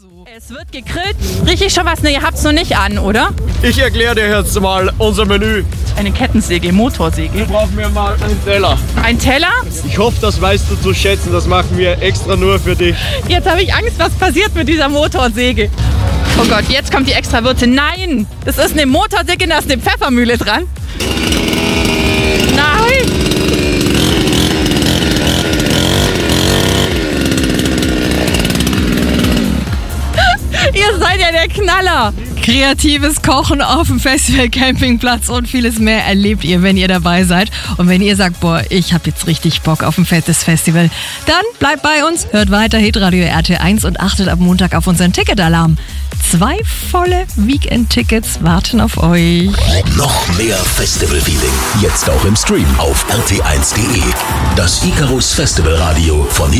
so. Es wird gegrillt. Riech ich schon was? Ne, ihr habt's noch nicht an, oder? Ich erkläre dir jetzt mal unser Menü. Eine Kettensäge, Motorsäge. Brauchen wir mal einen Teller. Ein Teller? Ich hoffe, das weißt du zu schätzen. Das machen wir extra nur für dich. Jetzt habe ich Angst, was passiert mit dieser Motorsäge. Oh Gott, jetzt kommt die extra Würze. Nein, das ist eine Motorsäge, da ist eine Pfeffermühle dran. Nein! Ihr seid ja der Knaller. Kreatives Kochen auf dem Festival, Campingplatz und vieles mehr erlebt ihr, wenn ihr dabei seid. Und wenn ihr sagt, boah, ich habe jetzt richtig Bock auf ein fettes Festival, dann bleibt bei uns, hört weiter Hitradio RT1 und achtet ab Montag auf unseren Ticketalarm. 2 volle Weekend-Tickets warten auf euch. Noch mehr Festival-Feeling. Jetzt auch im Stream auf rt1.de. Das Icarus Festival Radio von